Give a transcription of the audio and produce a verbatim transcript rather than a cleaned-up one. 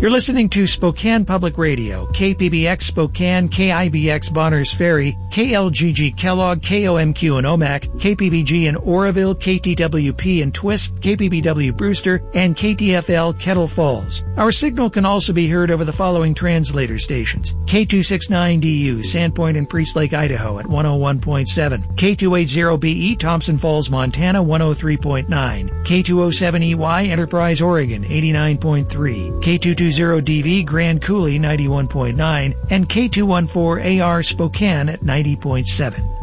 You're listening to Spokane Public Radio, K P B X Spokane, K I B X Bonners Ferry, K L G G Kellogg, K O M Q in Omak, K P B G in Oroville, K T W P in Twist, K P B W Brewster, and K T F L Kettle Falls. Our signal can also be heard over the following translator stations. K two sixty-nine D U, Sandpoint and Priest Lake, Idaho at one oh one point seven. K two eighty B E, Thompson Falls, Montana, one oh three point nine. K two oh seven E Y, Enterprise, Oregon, eighty-nine point three. K two twenty D V, Grand Coulee, ninety-one point nine. And K two fourteen A R, Spokane at ninety point seven.